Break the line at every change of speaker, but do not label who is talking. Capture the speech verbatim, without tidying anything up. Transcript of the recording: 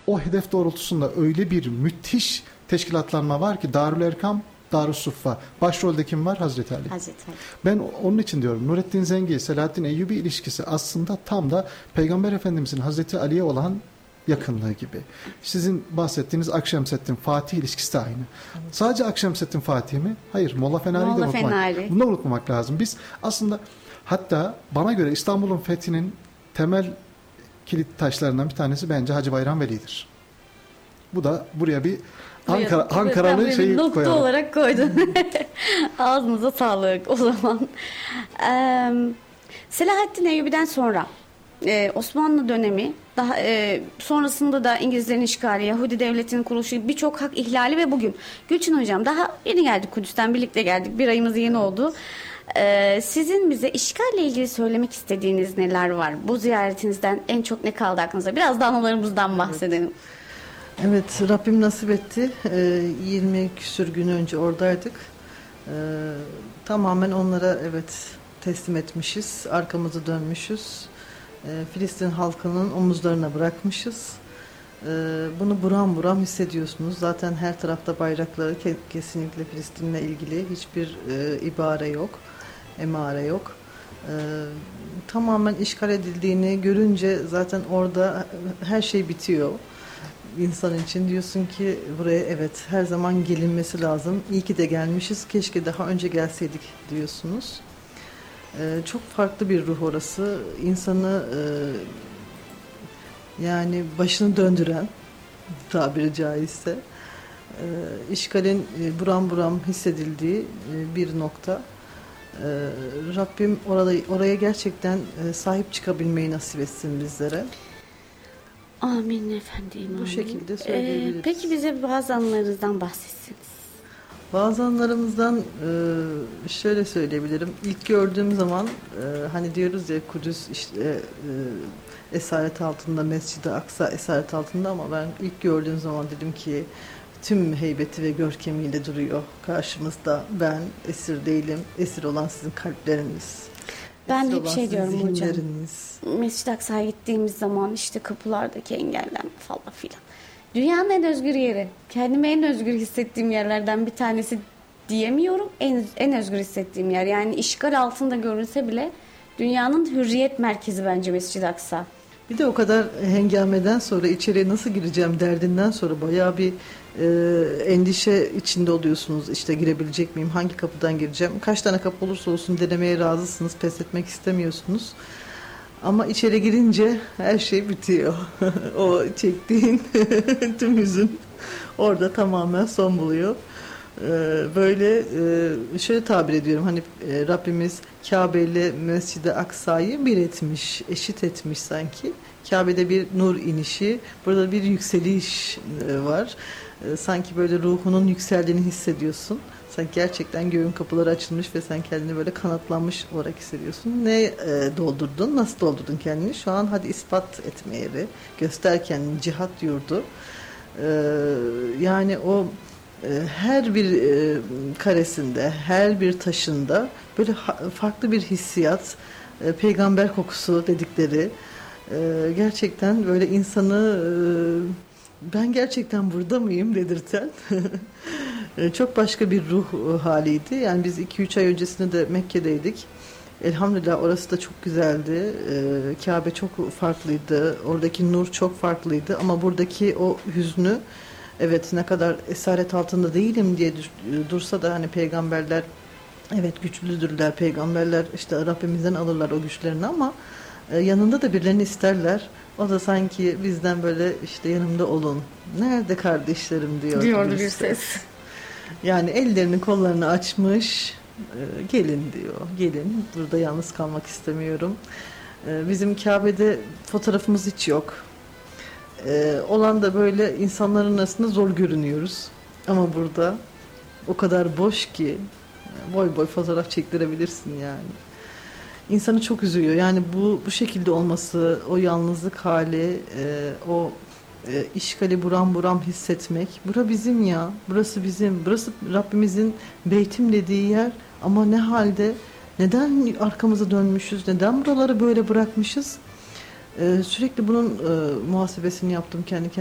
o hedef doğrultusunda öyle bir müthiş teşkilatlanma var ki Darül Erkam, Darüssuffa. Başrolde kim var? Hazreti Ali.
Hazreti Ali.
Ben onun için diyorum Nurettin Zengi, Selahaddin Eyyubi ilişkisi aslında tam da Peygamber Efendimizin Hazreti Ali'ye olan yakınlığı gibi. Sizin bahsettiğiniz Akşemseddin Fatih ilişkisi de aynı. Evet. Sadece Akşemseddin Fatih mi? Hayır. Molla Fenari'yi de
Molla
unutmak.
Fenari.
Bunu da unutmamak lazım. Biz aslında hatta bana göre İstanbul'un fethinin temel kilit taşlarından bir tanesi bence Hacı Bayram Veli'dir. Bu da buraya bir Ankara,
Evet,
Ankaralı
evet,
şeyi
nokta
koyalım.
olarak koydun. Ağzınıza sağlık o zaman. Ee, Selahaddin Eyyubi'den sonra e, Osmanlı dönemi, daha e, sonrasında da İngilizlerin işgali, Yahudi devletinin kuruluşu, birçok hak ihlali ve bugün. Gülçin Hocam, daha yeni geldik Kudüs'ten, birlikte geldik. Bir ayımız yeni oldu. Ee, sizin bize işgalle ilgili söylemek istediğiniz neler var? Bu ziyaretinizden en çok ne kaldı aklınıza? Biraz da anılarımızdan bahsedelim. Evet.
Evet, Rabbim nasip etti. Ee, yirmi küsür gün önce oradaydık. Ee, tamamen onlara evet teslim etmişiz. Arkamızı dönmüşüz. Ee, Filistin halkının omuzlarına bırakmışız. Ee, bunu buram buram hissediyorsunuz. Zaten her tarafta bayrakları ke- kesinlikle Filistin'le ilgili hiçbir e, ibare yok, emare yok. Ee, tamamen işgal edildiğini görünce zaten orada her şey bitiyor. İnsan için diyorsun ki buraya evet her zaman gelinmesi lazım. İyi ki de gelmişiz. Keşke daha önce gelseydik diyorsunuz. Ee, çok farklı bir ruh orası. İnsanı e, yani başını döndüren, tabiri caizse, e, işgalin e, buram buram hissedildiği e, bir nokta. E, Rabbim orada, oraya gerçekten e, sahip çıkabilmeyi nasip etsin bizlere.
Amin efendim.
Bu
amin.
şekilde söyleyebiliriz.
Ee, peki bize bazı anılarınızdan bahsetsiniz.
Bazı anılarımızdan e, şöyle söyleyebilirim. İlk gördüğüm zaman e, hani diyoruz ya Kudüs işte e, esaret altında, Mescid-i Aksa esaret altında, ama ben ilk gördüğüm zaman dedim ki tüm heybeti ve görkemiyle duruyor karşımızda. Ben esir değilim. Esir olan sizin kalpleriniz.
Ben
Esir
hep
olan
şey
sizin
diyorum hocam.
zihinleriniz.
Mescid-i Aksa'ya gittiğimiz zaman işte kapılardaki engellenme falan filan. Dünyanın en özgür yeri. Kendimi en özgür hissettiğim yerlerden bir tanesi diyemiyorum. En, en özgür hissettiğim yer. Yani işgal altında görülse bile dünyanın hürriyet merkezi bence Mescid-i Aksa.
Bir de o kadar hengameden sonra içeriye nasıl gireceğim derdinden sonra bayağı bir e, endişe içinde oluyorsunuz. İşte girebilecek miyim? Hangi kapıdan gireceğim? Kaç tane kapı olursa olsun denemeye razısınız. Pes etmek istemiyorsunuz. Ama içeri girince her şey bitiyor. O çektiğin tüm hüzün orada tamamen son buluyor. Ee, böyle e, şöyle tabir ediyorum, hani e, Rabbimiz Kabe ile Mescid-i Aksa'yı bir etmiş, eşit etmiş sanki. Kabe'de bir nur inişi, burada bir yükseliş e, var. E, sanki böyle ruhunun yükseldiğini hissediyorsun. Sanki gerçekten göğün kapıları açılmış ve sen kendini böyle kanatlanmış olarak hissediyorsun. Ne e, doldurdun, nasıl doldurdun kendini? Şu an hadi ispat etme yeri, göster kendini, cihat yurdu. E, yani o her bir karesinde, her bir taşında böyle farklı bir hissiyat, peygamber kokusu dedikleri, gerçekten böyle insanı ben gerçekten burada mıyım dedirten çok başka bir ruh haliydi. Yani biz iki üç ay öncesinde de Mekke'deydik. Elhamdülillah orası da çok güzeldi. Kabe çok farklıydı. Oradaki nur çok farklıydı. Ama buradaki o hüznü, evet ne kadar esaret altında değilim diye dursa da hani peygamberler evet güçlüdürler, peygamberler işte Rabbimizden alırlar o güçlerini, ama yanında da birilerini isterler. O da sanki bizden böyle işte yanımda olun. Nerede kardeşlerim diyor.
Diyordu bir ses.
Yani ellerini kollarını açmış, gelin diyor. Gelin, burada yalnız kalmak istemiyorum. Bizim Kabe'de fotoğrafımız hiç yok. Ee, olan da böyle insanların arasında zor görünüyoruz. Ama burada o kadar boş ki boy boy fotoğraf çektirebilirsin yani. İnsanı çok üzüyor. Yani bu bu şekilde olması, o yalnızlık hali, e, o e, işgali buram buram hissetmek. Bura bizim ya, burası bizim, burası Rabbimizin beytim dediği yer. Ama ne halde, neden arkamıza dönmüşüz, neden buraları böyle bırakmışız? Ee, sürekli bunun e, muhasebesini yaptım kendi kendime.